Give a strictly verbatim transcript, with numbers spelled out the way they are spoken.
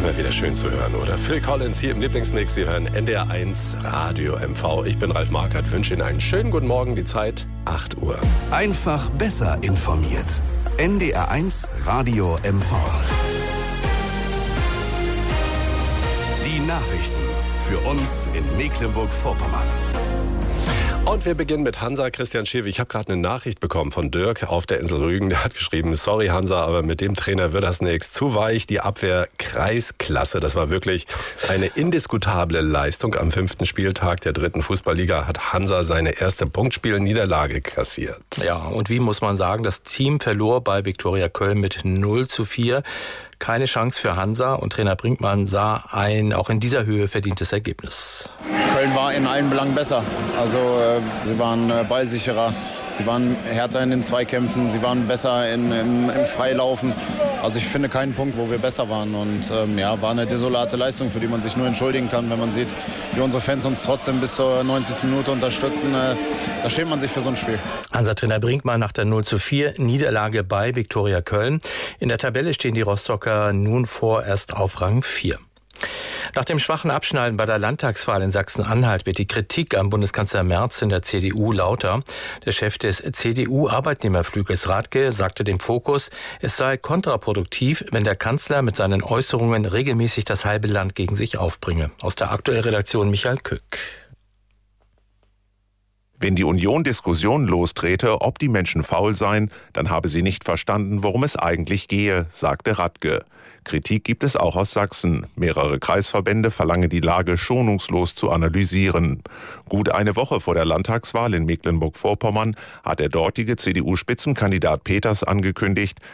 immer wieder schön zu hören, oder? Phil Collins hier im Lieblingsmix. Sie hören N D R eins Radio M V. Ich bin Ralf Markert, wünsche Ihnen einen schönen guten Morgen. Die Zeit acht Uhr. Einfach besser informiert. N D R eins Radio M V. Die Nachrichten für uns in Mecklenburg-Vorpommern. Und wir beginnen mit Hansa. Christian Schewe, ich habe gerade eine Nachricht bekommen von Dirk auf der Insel Rügen. Der hat geschrieben, sorry Hansa, aber mit dem Trainer wird das nichts. Zu weich, die Abwehr Kreisklasse. Das war wirklich eine indiskutable Leistung. Am fünften Spieltag der dritten Fußballliga hat Hansa seine erste Punktspiel-Niederlage kassiert. Ja, und wie muss man sagen, das Team verlor bei Viktoria Köln mit null zu vier. Keine Chance für Hansa und Trainer Brinkmann sah ein auch in dieser Höhe verdientes Ergebnis. Köln war in allen Belangen besser. Also äh, sie waren äh, ballsicherer, sie waren härter in den Zweikämpfen, sie waren besser in, im, im Freilaufen. Also ich finde keinen Punkt, wo wir besser waren. Und ähm, ja, war eine desolate Leistung, für die man sich nur entschuldigen kann, wenn man sieht, wie unsere Fans uns trotzdem bis zur neunzigsten Minute unterstützen. Äh, da schämt man sich für so ein Spiel. Hansa-Trainer Brinkmann nach der null zu vier Niederlage bei Viktoria Köln. In der Tabelle stehen die Rostocker nun vorerst auf Rang vier. Nach dem schwachen Abschneiden bei der Landtagswahl in Sachsen-Anhalt wird die Kritik am Bundeskanzler Merz in der C D U lauter. Der Chef des C D U-Arbeitnehmerflügels Radke sagte dem Fokus, es sei kontraproduktiv, wenn der Kanzler mit seinen Äußerungen regelmäßig das halbe Land gegen sich aufbringe. Aus der aktuellen Redaktion Michael Kück. Wenn die Union Diskussionen lostrete, ob die Menschen faul seien, dann habe sie nicht verstanden, worum es eigentlich gehe, sagte Radke. Kritik gibt es auch aus Sachsen. Mehrere Kreisverbände verlangen, die Lage schonungslos zu analysieren. Gut eine Woche vor der Landtagswahl in Mecklenburg-Vorpommern hat der dortige C D U-Spitzenkandidat Peters angekündigt,